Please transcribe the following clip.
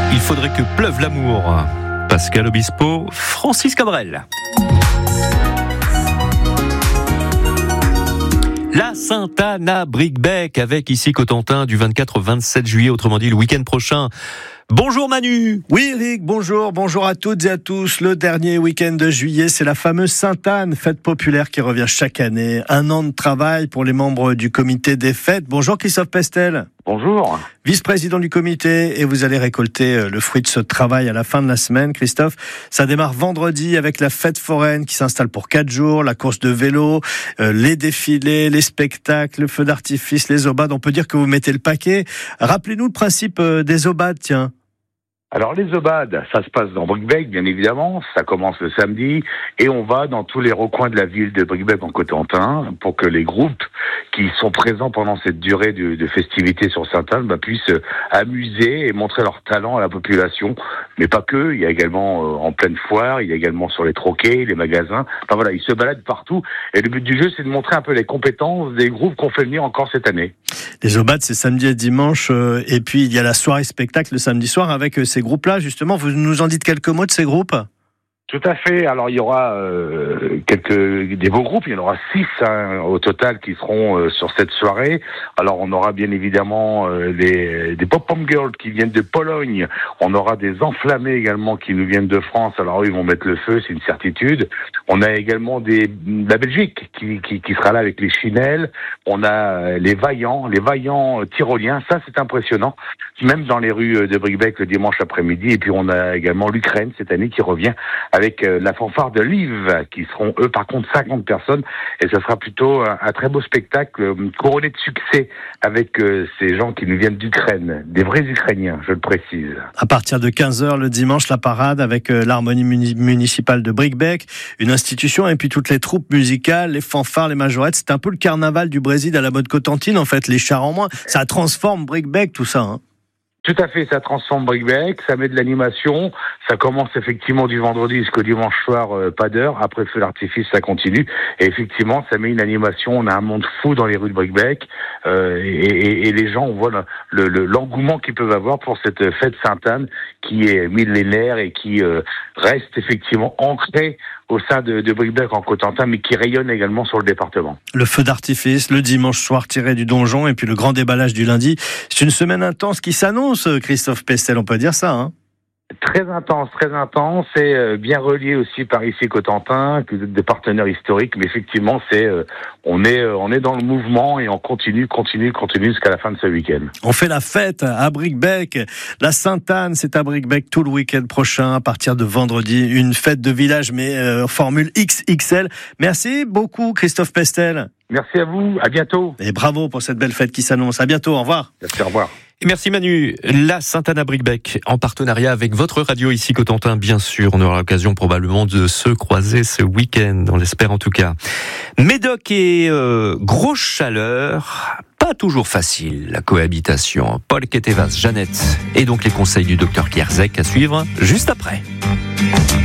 Il faudrait que pleuve l'amour. Pascal Obispo, Francis Cabrel. La Sainte-Anne à Bricbec avec ici Cotentin du 24 au 27 juillet, autrement dit le week-end prochain. Bonjour Manu. Oui Eric, bonjour à toutes et à tous. Le dernier week-end de juillet, c'est la fameuse Sainte-Anne, fête populaire qui revient chaque année. 1 an de travail pour les membres du comité des fêtes. Bonjour Christophe Pestel. Bonjour. Vice-président du comité, et vous allez récolter le fruit de ce travail à la fin de la semaine. Christophe, ça démarre vendredi avec la fête foraine qui s'installe pour 4 jours, la course de vélo, les défilés, les spectacles, le feu d'artifice, les obades. On peut dire que vous mettez le paquet. Rappelez-nous le principe des obades, tiens. Alors les obades, ça se passe dans Bricbec, bien évidemment, ça commence le samedi, et on va dans tous les recoins de la ville de Bricbec en Cotentin, pour que les groupes qui sont présents pendant cette durée de festivités sur Sainte-Anne puissent amuser et montrer leur talent à la population, mais pas que, il y a également en pleine foire, il y a également sur les troquets, les magasins, enfin voilà, ils se baladent partout, et le but du jeu c'est de montrer un peu les compétences des groupes qu'on fait venir encore cette année. Les obades, c'est samedi et dimanche, et puis il y a la soirée spectacle le samedi soir avec ces groupes-là, justement. Vous nous en dites quelques mots de ces groupes ? Tout à fait. Alors il y aura des beaux groupes. Il y en aura 6 au total qui seront sur cette soirée. Alors on aura bien évidemment des pop-pom girls qui viennent de Pologne. On aura des enflammés également qui nous viennent de France. Alors eux, ils vont mettre le feu, c'est une certitude. On a également la Belgique qui sera là avec les Chinelles. On a les vaillants tyroliens. Ça c'est impressionnant. Même dans les rues de Bricbec le dimanche après-midi. Et puis on a également l'Ukraine cette année qui revient avec la fanfare de Lviv, qui seront eux par contre 50 personnes, et ce sera plutôt un très beau spectacle couronné de succès avec ces gens qui nous viennent d'Ukraine, des vrais Ukrainiens, je le précise. À partir de 15h le dimanche, la parade avec l'harmonie municipale de Bricbec, une institution, et puis toutes les troupes musicales, les fanfares, les majorettes. C'est un peu le carnaval du Brésil à la mode cotentine en fait, les chars en moins. Ça transforme Bricbec tout ça, hein. Tout à fait, ça transforme Bricbec, ça met de l'animation, ça commence effectivement du vendredi jusqu'au dimanche soir, pas d'heure, après le feu d'artifice ça continue, et effectivement ça met une animation, on a un monde fou dans les rues de Bricbec, et les gens, on voit l'engouement qu'ils peuvent avoir pour cette fête Sainte-Anne qui est millénaire et qui reste effectivement ancrée au sein de Bricbec en Cotentin, mais qui rayonne également sur le département. Le feu d'artifice, le dimanche soir tiré du donjon, et puis le grand déballage du lundi. C'est une semaine intense qui s'annonce, Christophe Pestel, on peut dire ça, hein? Très intense, et bien relié aussi par ici Cotentin, que des partenaires historiques, mais effectivement on est dans le mouvement et on continue jusqu'à la fin de ce week-end. On fait la fête à Bricbec, la Sainte-Anne, c'est à Bricbec tout le week-end prochain à partir de vendredi, une fête de village mais formule XXL. Merci beaucoup Christophe Pestel. Merci à vous, à bientôt. Et bravo pour cette belle fête qui s'annonce, à bientôt, au revoir. Merci, au revoir. Et merci Manu. La Sainte-Anne à Bricbec, en partenariat avec votre radio ici Cotentin, bien sûr. On aura l'occasion probablement de se croiser ce week-end, on l'espère en tout cas. Médoc et grosse chaleur, pas toujours facile la cohabitation. Paul Ketevas, Jeannette, et donc les conseils du docteur Kierzek à suivre juste après.